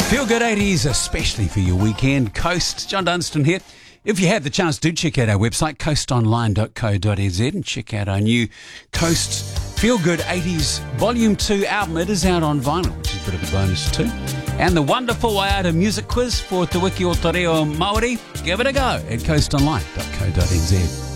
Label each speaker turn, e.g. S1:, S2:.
S1: Feel Good 80s, especially for your weekend. Coast, John Dunstan here. If you have the chance, do check out our website, coastonline.co.nz, and check out our new Coast Feel Good 80s Volume 2 album. It is out on vinyl, which is a bit of a bonus too. And the wonderful Waiata music quiz for Te Wiki o Te Reo Māori. Give it a go at coastonline.co.nz.